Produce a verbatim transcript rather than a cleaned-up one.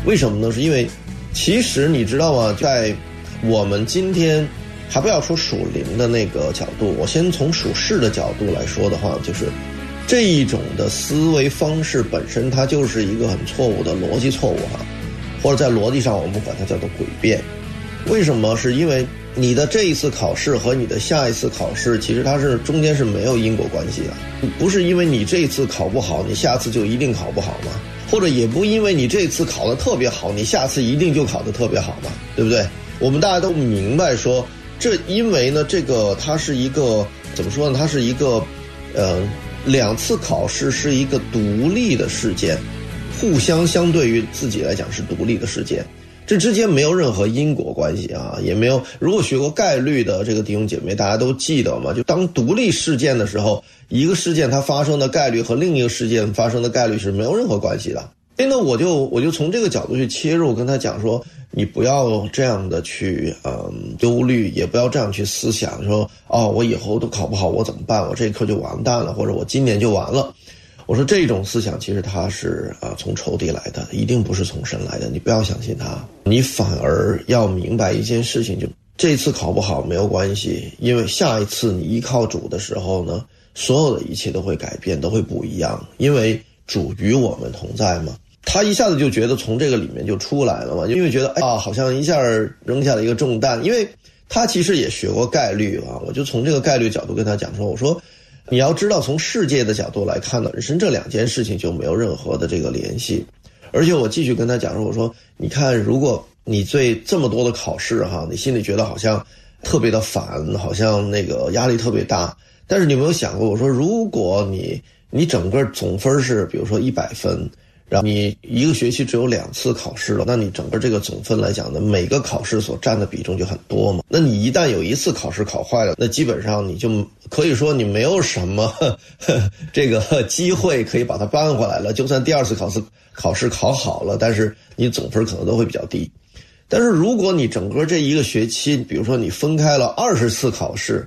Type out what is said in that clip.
为什么呢？是因为其实你知道吗，在我们今天还不要说属灵的那个角度，我先从属世的角度来说的话，就是这一种的思维方式本身它就是一个很错误的逻辑错误哈，或者在逻辑上我们管它叫做诡辩。为什么？是因为你的这一次考试和你的下一次考试其实它是中间是没有因果关系的，不是因为你这一次考不好你下次就一定考不好吗？或者也不因为你这次考得特别好你下次一定就考得特别好吗？对不对？我们大家都明白说这因为呢这个它是一个怎么说呢，它是一个呃两次考试是一个独立的事件，互相相对于自己来讲是独立的事件，这之间没有任何因果关系啊，也没有。如果学过概率的这个弟兄姐妹，大家都记得嘛，就当独立事件的时候，一个事件它发生的概率和另一个事件发生的概率是没有任何关系的。所以呢，我就我就从这个角度去切入，跟他讲说，你不要这样的去嗯忧虑，也不要这样去思想，说哦，我以后都考不好，我怎么办？我这一科就完蛋了，或者我今年就完了。我说这种思想其实它是啊从仇敌来的，一定不是从神来的，你不要相信他，你反而要明白一件事情，就这次考不好没有关系，因为下一次你依靠主的时候呢，所有的一切都会改变，都会不一样，因为主与我们同在嘛。他一下子就觉得从这个里面就出来了嘛，因为觉得哎啊，好像一下扔下了一个重担，因为他其实也学过概率啊，我就从这个概率角度跟他讲说，我说你要知道从世界的角度来看呢，本身这两件事情就没有任何的这个联系。而且我继续跟他讲说，我说你看，如果你对这么多的考试哈，你心里觉得好像特别的烦，好像那个压力特别大，但是你有没有想过，我说如果你你整个总分是比如说一百分，然后你一个学期只有两次考试了，那你整个这个总分来讲呢，每个考试所占的比重就很多嘛。那你一旦有一次考试考坏了，那基本上你就可以说你没有什么呵呵这个机会可以把它扳回来了。就算第二次考试考试考好了，但是你总分可能都会比较低。但是如果你整个这一个学期，比如说你分开了二十次考试，